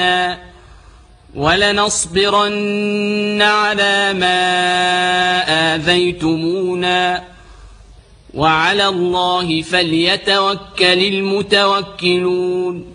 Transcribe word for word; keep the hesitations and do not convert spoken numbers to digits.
ولنصبرن على ما آذيتمونا وعلى الله فليتوكل المتوكلون